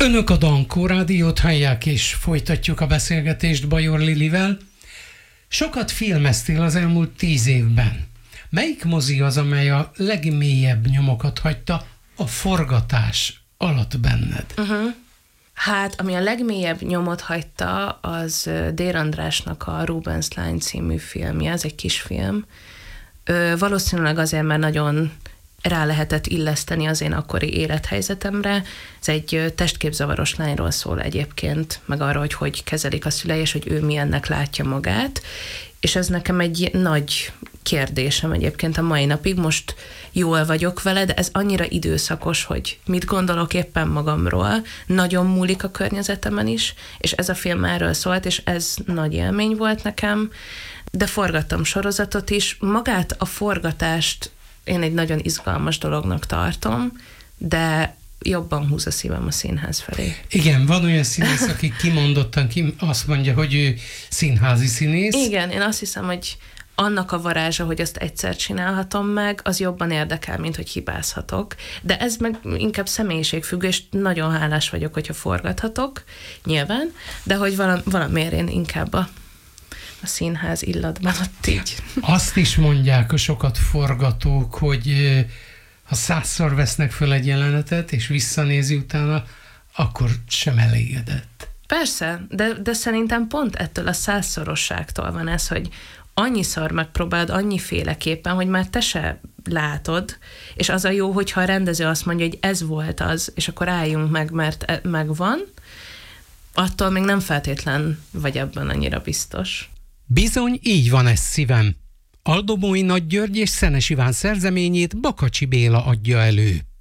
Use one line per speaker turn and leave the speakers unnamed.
Önök a Dankó Rádiót hallják, és folytatjuk a beszélgetést Bajor Lilivel. Sokat filmeztél az elmúlt 10 évben. Melyik mozi az, amely a legmélyebb nyomokat hagyta a forgatás alatt benned?
Hát, ami a legmélyebb nyomot hagyta, az Dér Andrásnak a Rubenslány című filmje, ez egy kisfilm. Valószínűleg azért, mert nagyon rá lehetett illeszteni az én akkori élethelyzetemre. Ez egy testképzavaros lányról szól egyébként, meg arról, hogy kezelik a szülei, és hogy ő milyennek látja magát. És ez nekem egy nagy kérdésem egyébként a mai napig. Most jól vagyok vele, de ez annyira időszakos, hogy mit gondolok éppen magamról. Nagyon múlik a környezetemen is, és ez a film erről szólt, és ez nagy élmény volt nekem. De forgattam sorozatot is. Magát a forgatást én egy nagyon izgalmas dolognak tartom, de jobban húz a szívem a színház felé.
Igen, van olyan színész, aki kimondottan azt mondja, hogy ő színházi színész.
Igen, én azt hiszem, hogy annak a varázsa, hogy azt egyszer csinálhatom meg, az jobban érdekel, mint hogy hibázhatok. De ez meg inkább személyiségfüggő, és nagyon hálás vagyok, hogyha forgathatok, nyilván, de hogy valamiért én inkább a színház illatban ott így.
Azt is mondják a sokat forgatók, hogy ha 100-szor vesznek föl egy jelenetet, és visszanézi utána, akkor sem elégedett.
Persze, de szerintem pont ettől a 100-szorosságtól van ez, hogy annyiszor megpróbáld annyiféleképpen, hogy már te se látod, és az a jó, hogyha a rendező azt mondja, hogy ez volt az, és akkor álljunk meg, mert megvan, attól még nem feltétlen vagy ebben annyira biztos.
Bizony, így van ez, szívem. Aldobói Nagy György és Szenes Iván szerzeményét Bakacsi Béla adja elő.